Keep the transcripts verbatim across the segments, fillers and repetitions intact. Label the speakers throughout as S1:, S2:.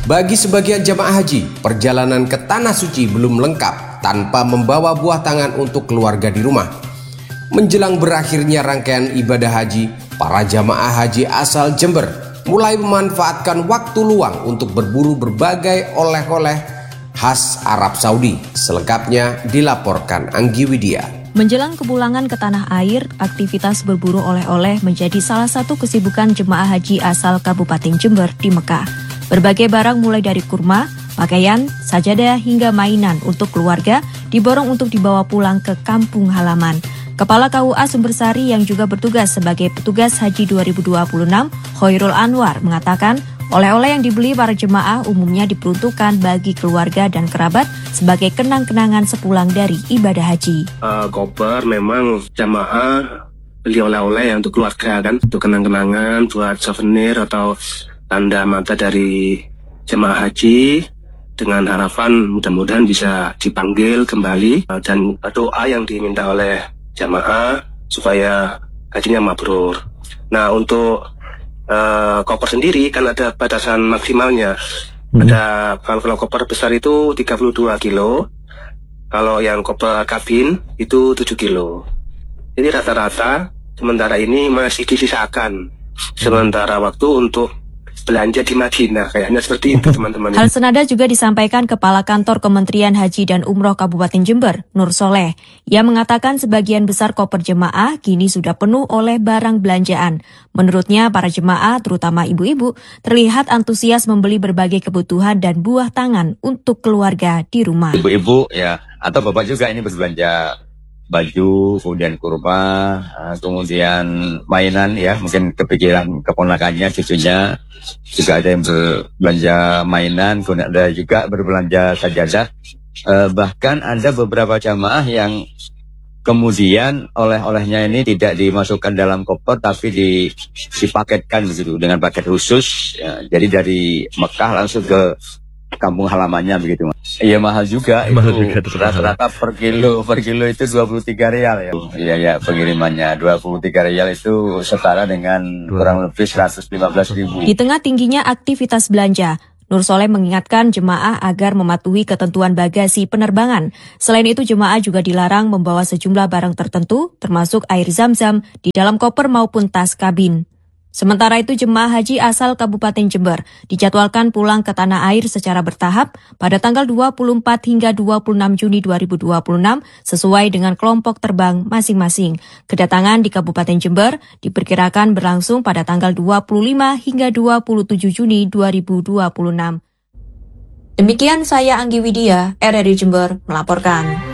S1: Bagi sebagian jamaah haji, perjalanan ke Tanah Suci belum lengkap tanpa membawa buah tangan untuk keluarga di rumah. Menjelang berakhirnya rangkaian ibadah haji, para jamaah haji asal Jember mulai memanfaatkan waktu luang untuk berburu berbagai oleh-oleh khas Arab Saudi. Selengkapnya dilaporkan Anggi Widya.
S2: Menjelang kepulangan ke tanah air, aktivitas berburu oleh-oleh menjadi salah satu kesibukan jemaah haji asal Kabupaten Jember di Mekah. Berbagai barang mulai dari kurma, pakaian, sajadah hingga mainan untuk keluarga diborong untuk dibawa pulang ke kampung halaman. Kepala K U A Sumbersari yang juga bertugas sebagai petugas haji dua ribu dua puluh enam, Khoirul Anwar, mengatakan oleh-oleh yang dibeli para jemaah umumnya diperuntukkan bagi keluarga dan kerabat sebagai kenang-kenangan sepulang dari ibadah haji.
S3: Uh, koper memang jemaah beli oleh-oleh untuk keluarga kan, untuk kenang-kenangan, buat souvenir atau tanda mata dari jemaah haji, dengan harapan mudah-mudahan bisa dipanggil kembali, dan doa yang diminta oleh jamaah supaya hajinya mabrur. Nah, untuk uh, koper sendiri kan ada batasan maksimalnya. Hmm. Ada kalau, kalau koper besar itu tiga puluh dua kilo, kalau yang koper kabin itu tujuh kilo. Jadi rata-rata sementara ini masih disisakan sementara waktu untuk belanja di Madinah, kayaknya seperti itu teman-teman.
S2: Hal senada juga disampaikan Kepala Kantor Kementerian Haji dan Umroh Kabupaten Jember, Nur Soleh. Ia mengatakan sebagian besar koper jemaah kini sudah penuh oleh barang belanjaan. Menurutnya para jemaah, terutama ibu-ibu, terlihat antusias membeli berbagai kebutuhan dan buah tangan untuk keluarga di rumah.
S4: Ibu-ibu ya, atau bapak juga ini berbelanja baju, kemudian kurma, kemudian mainan ya, mungkin kepikiran keponakannya, cucunya, juga ada yang berbelanja mainan, kemudian ada juga berbelanja sajadah. Eh, bahkan ada beberapa jamaah yang kemudian oleh-olehnya ini tidak dimasukkan dalam koper tapi dipaketkan begitu dengan paket khusus ya, jadi dari Mekah langsung ke kampung halamannya begitu. Iya mahal juga, mahal itu rata-rata per kilo per kilo itu dua puluh tiga rial ya. Iya ya, pengirimannya dua puluh tiga rial itu setara dengan kurang lebih seratus lima belas ribu.
S2: Di tengah tingginya aktivitas belanja, Nur Soleh mengingatkan jemaah agar mematuhi ketentuan bagasi penerbangan. Selain itu, jemaah juga dilarang membawa sejumlah barang tertentu, termasuk air zam-zam, di dalam koper maupun tas kabin. Sementara itu, jemaah haji asal Kabupaten Jember dijadwalkan pulang ke tanah air secara bertahap pada tanggal dua puluh empat hingga dua puluh enam Juni dua ribu dua puluh enam sesuai dengan kelompok terbang masing-masing. Kedatangan di Kabupaten Jember diperkirakan berlangsung pada tanggal dua puluh lima hingga dua puluh tujuh Juni dua ribu dua puluh enam. Demikian saya Anggi Widya, R R I Jember melaporkan.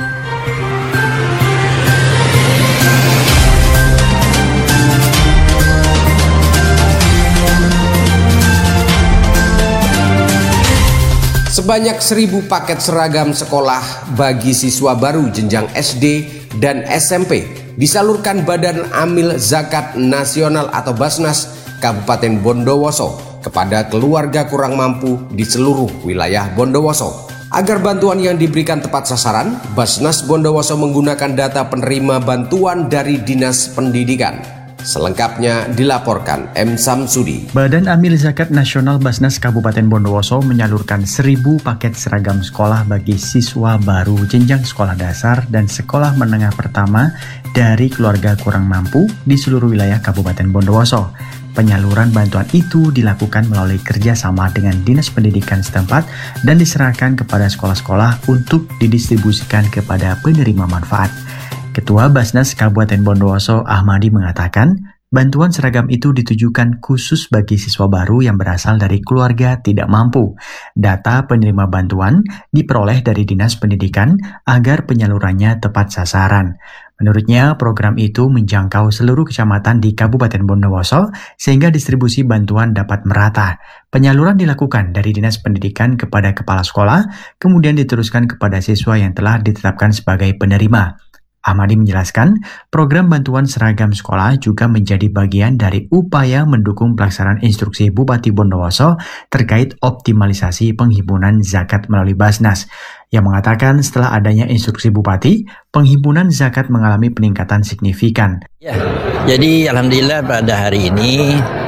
S1: Sebanyak seribu paket seragam sekolah bagi siswa baru jenjang S D dan S M P disalurkan Badan Amil Zakat Nasional atau Basnas Kabupaten Bondowoso kepada keluarga kurang mampu di seluruh wilayah Bondowoso. Agar bantuan yang diberikan tepat sasaran, Basnas Bondowoso menggunakan data penerima bantuan dari Dinas Pendidikan. Selengkapnya dilaporkan M. Samsudi.
S5: Badan Amil Zakat Nasional Basnas Kabupaten Bondowoso menyalurkan seribu paket seragam sekolah bagi siswa baru jenjang sekolah dasar dan sekolah menengah pertama dari keluarga kurang mampu di seluruh wilayah Kabupaten Bondowoso. Penyaluran bantuan itu dilakukan melalui kerjasama dengan Dinas Pendidikan setempat dan diserahkan kepada sekolah-sekolah untuk didistribusikan kepada penerima manfaat. Ketua Basnas Kabupaten Bondowoso Ahmadi mengatakan, bantuan seragam itu ditujukan khusus bagi siswa baru yang berasal dari keluarga tidak mampu. Data penerima bantuan diperoleh dari Dinas Pendidikan agar penyalurannya tepat sasaran. Menurutnya, program itu menjangkau seluruh kecamatan di Kabupaten Bondowoso sehingga distribusi bantuan dapat merata. Penyaluran dilakukan dari Dinas Pendidikan kepada kepala sekolah, kemudian diteruskan kepada siswa yang telah ditetapkan sebagai penerima. Ahmadi menjelaskan, program bantuan seragam sekolah juga menjadi bagian dari upaya mendukung pelaksanaan instruksi Bupati Bondowoso terkait optimalisasi penghimpunan zakat melalui Basnas, yang mengatakan setelah adanya instruksi Bupati, penghimpunan zakat mengalami peningkatan signifikan.
S6: Ya, jadi alhamdulillah pada hari ini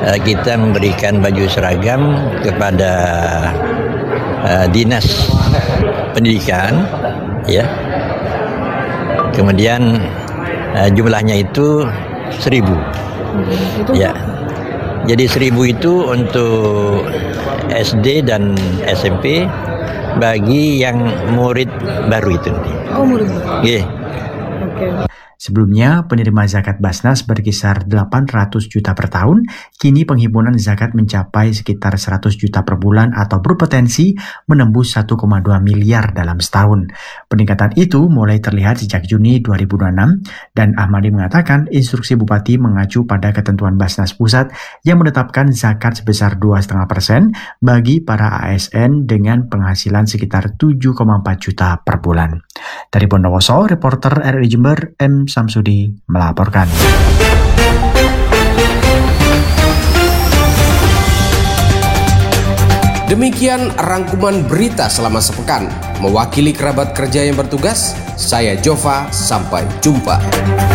S6: uh, kita memberikan baju seragam kepada uh, dinas pendidikan, ya. Kemudian uh, jumlahnya itu seribu, hmm, ya. Jadi seribu itu untuk S D dan S M P bagi yang murid baru itu.
S7: Oh, murid baru.
S6: Yeah.
S7: Oke.
S5: Sebelumnya, penerima zakat Basnas berkisar delapan ratus juta per tahun, kini penghimpunan zakat mencapai sekitar seratus juta per bulan atau berpotensi menembus satu koma dua miliar dalam setahun. Peningkatan itu mulai terlihat sejak Juni dua ribu dua puluh enam, dan Ahmadi mengatakan instruksi Bupati mengacu pada ketentuan Basnas Pusat yang menetapkan zakat sebesar dua koma lima persen bagi para A S N dengan penghasilan sekitar tujuh koma empat juta per bulan. Dari Bondowoso, reporter R R I Jember, M. Samsudi melaporkan.
S1: Demikian rangkuman berita selama sepekan. Mewakili kerabat kerja yang bertugas, saya Jova, sampai jumpa.